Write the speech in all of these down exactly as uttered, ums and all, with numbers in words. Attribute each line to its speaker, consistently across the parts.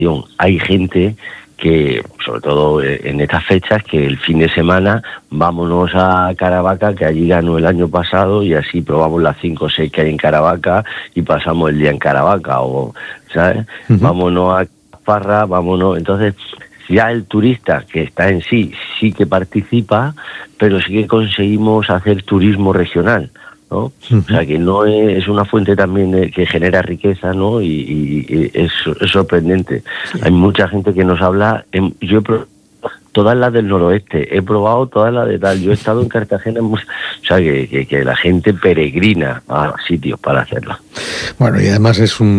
Speaker 1: Hay gente que, sobre todo en estas fechas, que el fin de semana vámonos a Caravaca, que allí ganó el año pasado, y así probamos las cinco o seis que hay en Caravaca y pasamos el día en Caravaca, o, ¿sabes? Uh-huh. Vámonos a Parra, vámonos. Entonces, ya el turista que está en sí, sí que participa, pero sí que conseguimos hacer turismo regional, ¿no? Uh-huh. O sea, que no es, es una fuente también que genera riqueza, ¿no? Y, y, y es, es sorprendente. Sí. Hay mucha gente que nos habla. En, yo he probado todas las del noroeste, he probado todas las de tal. Yo he estado en Cartagena, o sea, que, que, que la gente peregrina a sitios para hacerlo.
Speaker 2: Bueno, y además es un,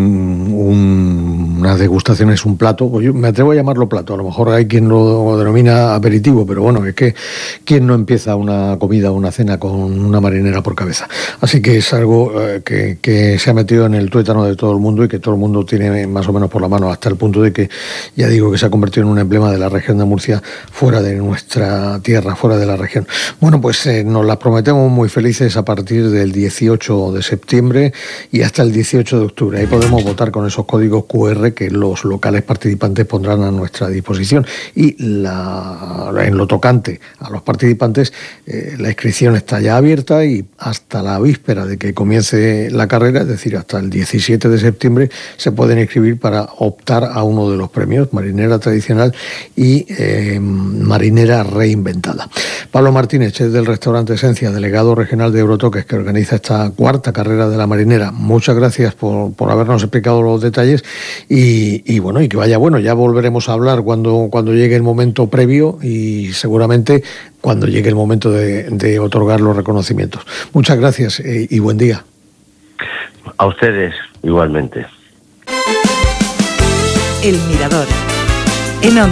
Speaker 2: un, una degustación, es un plato, yo me atrevo a llamarlo plato, a lo mejor hay quien lo denomina aperitivo, pero bueno, es que ¿quién no empieza una comida o una cena con una marinera por cabeza? Así que es algo eh, que, que se ha metido en el tuétano de todo el mundo y que todo el mundo tiene más o menos por la mano, hasta el punto de que, ya digo, que se ha convertido en un emblema de la región de Murcia, fuera de nuestra tierra, fuera de la región. Bueno, pues eh, nos las prometemos muy felices a partir del dieciocho de septiembre y hasta el dieciocho de octubre. Ahí podemos votar con esos códigos cu erre que los locales participantes pondrán a nuestra disposición. Y la, en lo tocante a los participantes, eh, la inscripción está ya abierta y hasta la víspera de que comience la carrera, es decir, hasta el diecisiete de septiembre, se pueden inscribir para optar a uno de los premios, marinera tradicional y eh, marinera reinventada. Pablo Martínez, chef del restaurante Esencia, delegado regional de Eurotoques, que organiza esta cuarta carrera de la marinera. Muchas gracias por, por habernos explicado los detalles y, y bueno, y que vaya bueno. Ya volveremos a hablar cuando, cuando llegue el momento previo y seguramente cuando llegue el momento de, de otorgar los reconocimientos. Muchas gracias eh, y buen día.
Speaker 1: A ustedes, igualmente.
Speaker 3: El Mirador. En